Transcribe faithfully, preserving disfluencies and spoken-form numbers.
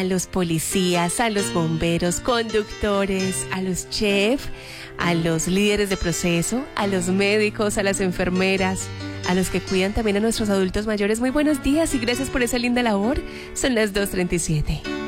a los policías, a los bomberos, conductores, a los chefs, a los líderes de proceso, a los médicos, a las enfermeras, a los que cuidan también a nuestros adultos mayores. Muy buenos días y gracias por esa linda labor. Son las dos treinta y siete.